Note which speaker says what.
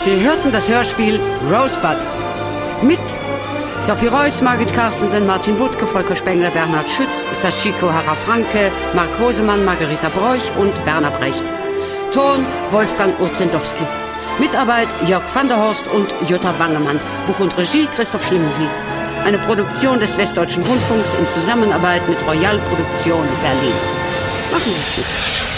Speaker 1: Sie hörten das Hörspiel Rosebud mit Sophie Reuss, Margit Carstensen, Martin Wuttke, Volker Spengler, Bernhard Schütz, Sachiko Harrer-Franke, Marc Hosemann, Margarita Broich und Werner Brecht. Ton Wolfgang Urzendowski. Mitarbeit Jörg van der Horst und Jutta Wangemann. Buch und Regie Christoph Schlingensief. Eine Produktion des Westdeutschen Rundfunks in Zusammenarbeit mit Royal Produktion Berlin. Machen Sie es gut.